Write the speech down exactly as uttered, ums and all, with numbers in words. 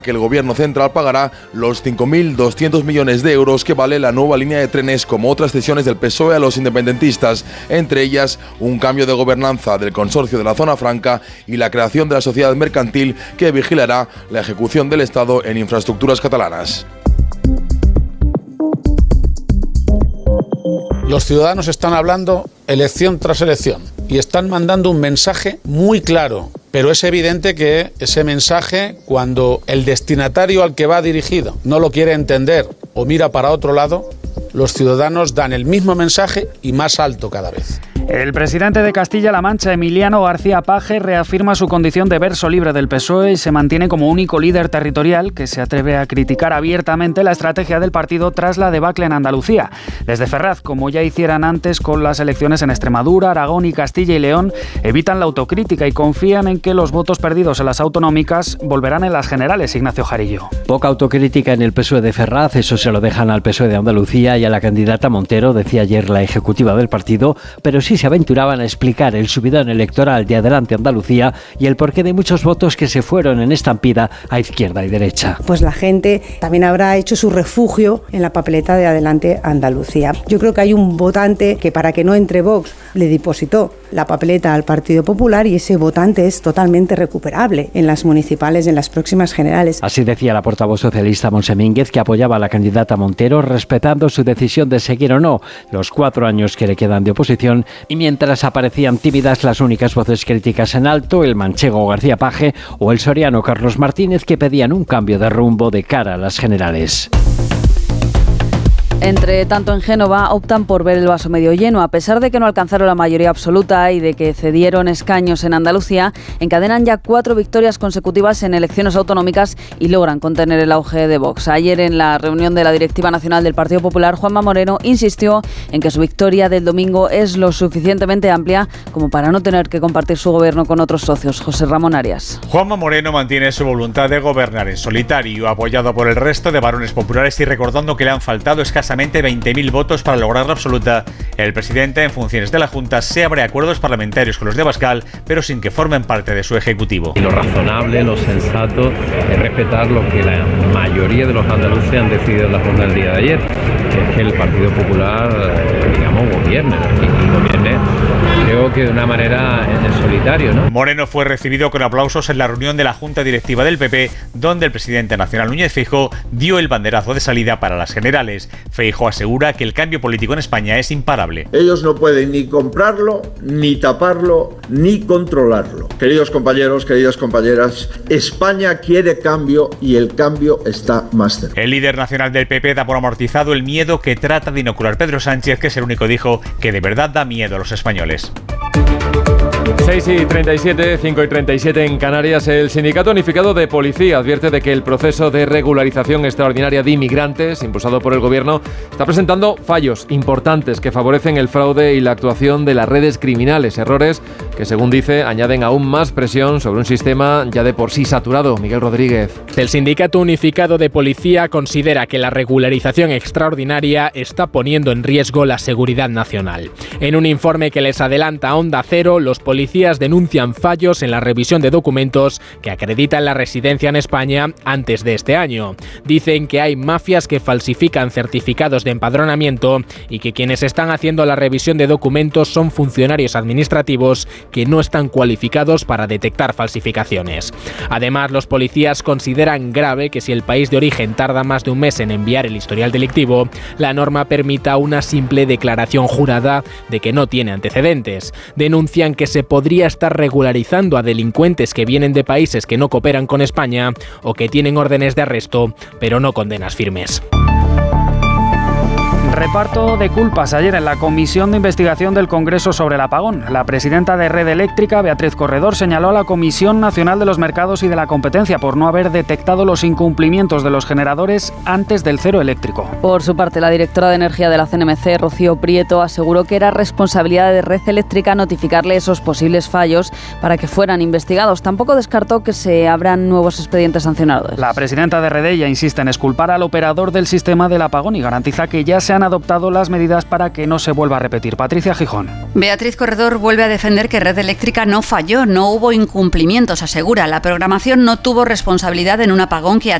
que el gobierno central pagará los cinco mil doscientos millones de euros que vale la nueva línea de trenes, como otras cesiones del P S O E a los independentistas, entre ellas un cambio de gobernanza del consorcio de la Zona Franca y la creación de la sociedad mercantil que vigilará la ejecución del Estado en infraestructuras catalanas. Los ciudadanos están hablando elección tras elección y están mandando un mensaje muy claro, pero es evidente que ese mensaje, cuando el destinatario al que va dirigido no lo quiere entender o mira para otro lado, los ciudadanos dan el mismo mensaje y más alto cada vez. El presidente de Castilla-La Mancha, Emiliano García Paje, reafirma su condición de verso libre del P S O E y se mantiene como único líder territorial que se atreve a criticar abiertamente la estrategia del partido tras la debacle en Andalucía. Desde Ferraz, como ya hicieran antes con las elecciones en Extremadura, Aragón y Castilla y León, evitan la autocrítica y confían en que los votos perdidos en las autonómicas volverán en las generales. Ignacio Jarillo. Poca autocrítica en el P S O E de Ferraz, eso se lo dejan al P S O E de Andalucía y a la candidata Montero, decía ayer la ejecutiva del partido, pero sí se aventuraban a explicar el subidón electoral de Adelante Andalucía y el porqué de muchos votos que se fueron en estampida a izquierda y derecha. Pues la gente también habrá hecho su refugio en la papeleta de Adelante Andalucía. Yo creo que hay un votante que, para que no entre Vox, le depositó la papeleta al Partido Popular y ese votante es totalmente recuperable en las municipales, en las próximas generales. Así decía la portavoz socialista Montse Mínguez, que apoyaba a la candidata Montero, respetando su decisión de seguir o no los cuatro años que le quedan de oposición. Y mientras aparecían tímidas las únicas voces críticas en alto, el manchego García Paje o el soriano Carlos Martínez, que pedían un cambio de rumbo de cara a las generales. Entre tanto, en Génova optan por ver el vaso medio lleno. A pesar de que no alcanzaron la mayoría absoluta y de que cedieron escaños en Andalucía, encadenan ya cuatro victorias consecutivas en elecciones autonómicas y logran contener el auge de Vox. Ayer, en la reunión de la Directiva Nacional del Partido Popular, Juanma Moreno insistió en que su victoria del domingo es lo suficientemente amplia como para no tener que compartir su gobierno con otros socios. José Ramón Arias. Juanma Moreno mantiene su voluntad de gobernar en solitario, apoyado por el resto de varones populares y recordando que le han faltado escasamente veinte mil votos para lograr la absoluta. El presidente, en funciones de la Junta, se abre acuerdos parlamentarios con los de Abascal, pero sin que formen parte de su ejecutivo. Y lo razonable, lo sensato, es respetar lo que la mayoría de los andaluces han decidido en la Junta del día de ayer, que es que el Partido Popular, digamos, gobierne, y gobierne, creo que de una manera en solitario, ¿no? Moreno fue recibido con aplausos en la reunión de la Junta Directiva del P P, donde el presidente nacional Núñez Feijóo dio el banderazo de salida para las generales. Feijóo asegura que el cambio político en España es imparable. Ellos no pueden ni comprarlo, ni taparlo, ni controlarlo. Queridos compañeros, queridas compañeras, España quiere cambio y el cambio está más cerca. El líder nacional del P P da por amortizado el miedo que trata de inocular Pedro Sánchez, que es el único dijo que de verdad da miedo a los españoles. seis y treinta y siete, cinco y treinta y siete en Canarias. El Sindicato Unificado de Policía advierte de que el proceso de regularización extraordinaria de inmigrantes, impulsado por el Gobierno, está presentando fallos importantes que favorecen el fraude y la actuación de las redes criminales. Errores que, según dice, añaden aún más presión sobre un sistema ya de por sí saturado. Miguel Rodríguez. El Sindicato Unificado de Policía considera que la regularización extraordinaria está poniendo en riesgo la seguridad nacional. En un informe que les adelanta Onda Cero, los policías denuncian fallos en la revisión de documentos que acreditan la residencia en España antes de este año. Dicen que hay mafias que falsifican certificados de empadronamiento y que quienes están haciendo la revisión de documentos son funcionarios administrativos que no están cualificados para detectar falsificaciones. Además, los policías consideran grave que si el país de origen tarda más de un mes en enviar el historial delictivo, la norma permita una simple declaración jurada de que no tiene antecedentes. Denuncian que se podría estar regularizando a delincuentes que vienen de países que no cooperan con España o que tienen órdenes de arresto, pero no condenas firmes. Reparto de culpas ayer en la Comisión de Investigación del Congreso sobre el apagón. La presidenta de Red Eléctrica, Beatriz Corredor, señaló a la Comisión Nacional de los Mercados y de la Competencia por no haber detectado los incumplimientos de los generadores antes del cero eléctrico. Por su parte, la directora de Energía de la C N M C, Rocío Prieto, aseguró que era responsabilidad de Red Eléctrica notificarle esos posibles fallos para que fueran investigados. Tampoco descartó que se abran nuevos expedientes sancionadores. La presidenta de Redella insiste en exculpar al operador del sistema del apagón y garantiza que ya se han han adoptado las medidas para que no se vuelva a repetir. Patricia Gijón. Beatriz Corredor vuelve a defender que Red Eléctrica no falló, no hubo incumplimientos, asegura. La programación no tuvo responsabilidad en un apagón que